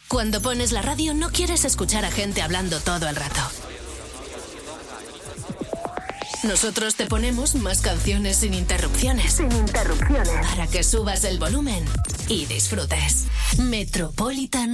Cuando pones la radio no quieres escuchar a gente hablando todo el rato. Nosotros te ponemos más canciones sin interrupciones. Sin interrupciones. Para que subas el volumen y disfrutes. Metropolitan